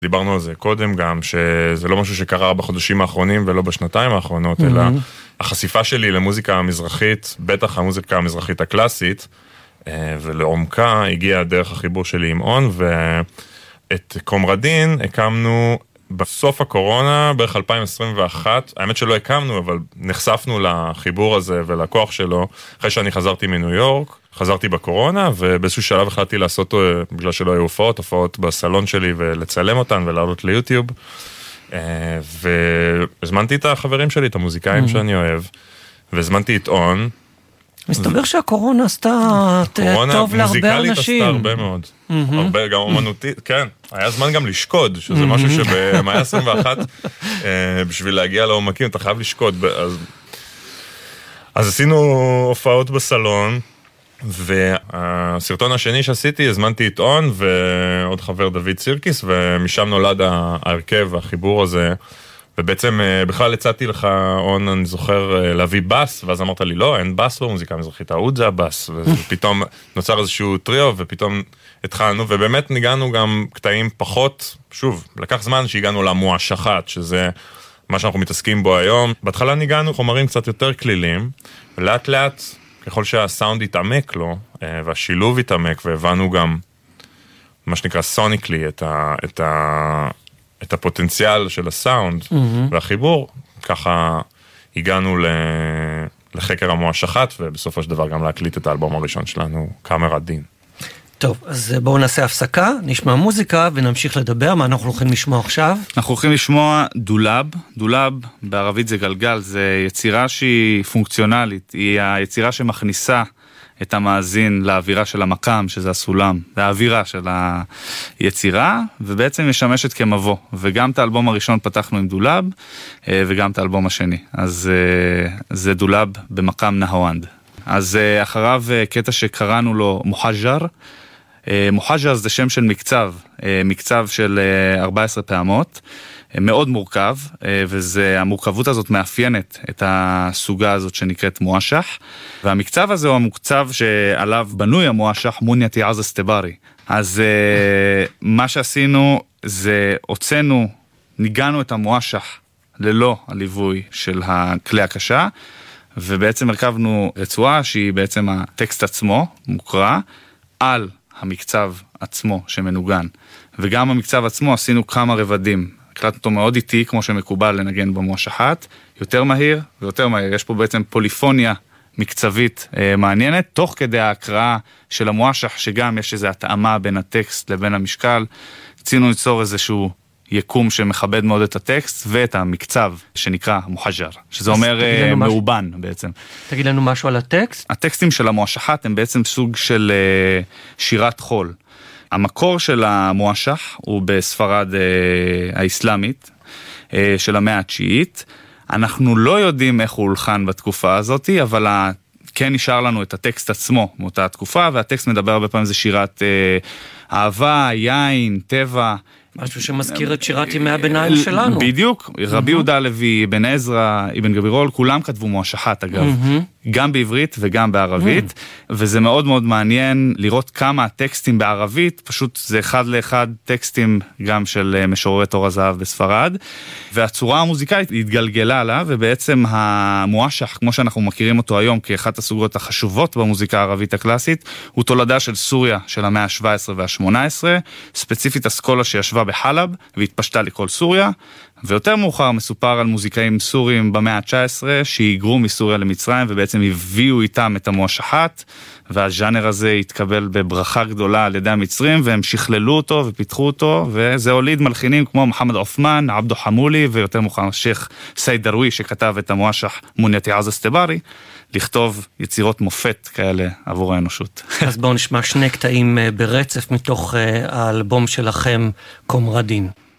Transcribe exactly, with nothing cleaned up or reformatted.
דיברנו על זה קודם גם, שזה לא משהו שקרה בחודשים האחרונים ולא בשנתיים האחרונות, mm-hmm. אלא החשיפה שלי למוזיקה המזרחית, בטח המוזיקה המזרחית הקלאסית, ולעומקה הגיעה דרך החיבור שלי עם און, ואת קומרדין הקמנו בסוף הקורונה, בערך אלפיים עשרים ואחת, האמת שלא הקמנו, אבל נחשפנו לחיבור הזה ולכוח שלו, אחרי שאני חזרתי מניו יורק, חזרתי בקורונה, ובאיזשהו שלב החלטתי לעשות, בגלל שלא היו הופעות, הופעות בסלון שלי, ולצלם אותן ולעלות ליוטיוב, והזמנתי את החברים שלי, את המוזיקאים שאני אוהב, והזמנתי את און. מסתבר שהקורונה עשתה טוב להרבה אנשים. עשתה הרבה מאוד. הרבה, גם אומנותית, כן. היה זמן גם לשקוד, שזה משהו שבמאה עשרים ואחת, בשביל להגיע לעומקים, אתה חייב לשקוד. אז עשינו הופעות בסלון, והסרטון השני שעשיתי, הזמנתי את און, ועוד חבר דוד סירקיס, ומשם נולד ההרכב, החיבור הזה, ובעצם בכלל הצעתי לך, און, אני זוכר, להביא בס, ואז אמרת לי, לא, אין בס במוזיקה המזרחית, העוד זה הבס, ופתאום נוצר איזשהו טריו, ופתאום התחלנו, ובאמת ניגענו גם קטעים פחות, שוב, לקח זמן שהגענו למואשחת, שזה מה שאנחנו מתעסקים בו היום. בהתחלה ניגענו חומרים קצת יותר כלילים, ולאט לאט, ככל שהסאונד התעמק לו, והשילוב התעמק, והבנו גם, מה שנקרא סוניקלי, את ה... את ה את הפוטנציאל של הסאונד mm-hmm. והחיבור, ככה הגענו לחקר המואשחת, ובסופו של דבר גם להקליט את האלבום הראשון שלנו, קאמרת דין. טוב, אז בואו נעשה הפסקה, נשמע מוזיקה ונמשיך לדבר. מה אנחנו הולכים לשמוע עכשיו? אנחנו הולכים לשמוע דולב. דולב, בערבית זה גלגל, זה יצירה שהיא פונקציונלית, היא היצירה שמכניסה את המאזין לאווירה של המקם, שזה הסולם, והאווירה של היצירה, ובעצם משמשת כמבוא. וגם את האלבום הראשון פתחנו עם דולב, וגם את האלבום השני. אז זה דולב במקם נהוונד. אז אחריו קטע שקראנו לו מוחג'ר. מוחג'ר זה שם של מקצב, מקצב של ארבע עשרה פעמות, מאוד מורכב, והמורכבות הזאת מאפיינת את הסוגה הזאת שנקראת מואשח, והמקצב הזה הוא המוקצב שעליו בנוי המואשח, מונייתי עז אסטברי. אז מה שעשינו זה הוצאנו, ניגענו את המואשח ללא הליווי של הכלי הקשה, ובעצם הרכבנו רצועה שהיא בעצם הטקסט עצמו, מוקרא, על המקצב עצמו שמנוגן. וגם המקצב עצמו עשינו כמה רבדים. הקלטנו אותו מאוד איטי, כמו שמקובל לנגן במואשחת, יותר מהיר ויותר מהיר. יש פה בעצם פוליפוניה מקצבית אה, מעניינת, תוך כדי ההקראה של המואשח, שגם יש איזו התאמה בין הטקסט לבין המשקל. רצינו ליצור איזשהו יקום שמכבד מאוד את הטקסט, ואת המקצב שנקרא מוחג'ר, שזה אומר uh, מאובן משהו, בעצם. תגיד לנו משהו על הטקסט? הטקסטים של המואשחת הם בעצם סוג של uh, שירת חול. המקור של המואשח הוא בספרד uh, האסלאמית, uh, של המאה התשיעית. אנחנו לא יודעים איך הוא הולחן בתקופה הזאת, אבל ה... כן נשאר לנו את הטקסט עצמו מאותה התקופה, והטקסט מדבר הרבה פעמים זה שירת uh, אהבה, יין, טבע, משהו שמזכיר את שירת ימי הביניים שלנו. בדיוק, רבי יהודה הלוי, אבן עזרא, אבן גבירול, כולם כתבו מואשחת אגב, גם בעברית וגם בערבית, וזה מאוד מאוד מעניין לראות כמה הטקסטים בערבית, פשוט זה אחד לאחד טקסטים גם של משוררי תור הזהב בספרד, והצורה המוזיקלית התגלגלה לה, ובעצם המואשח, כמו שאנחנו מכירים אותו היום, כאחת הסוגות החשובות במוזיקה הערבית הקלאסית, הוא תולדה של סוריה של המאה ה-שבע עשרה וה-שמונה עשרה, ספציפית אסכולה שישבה בחלב והתפשטה לכל סוריה, ויותר מאוחר מסופר על מוזיקאים סורים במאה ה-תשע עשרה שהיגרו מסוריה למצרים ובעצם הביאו איתם את המואשחת, והז'אנר הזה התקבל בברכה גדולה על ידי המצרים, והם שכללו אותו ופיתחו אותו, וזה הוליד מלחינים כמו מוחמד עות'מאן, עבדו חמולי, ויותר מאוחר שייח סייד דרוויש שכתב את המואשח מונייתי עז אסטברי, לכתוב יצירות מופת כאלה עבור האנושות. אז בואו נשמע שני קטעים ברצף מתוך האלבום שלכם, קומרדין.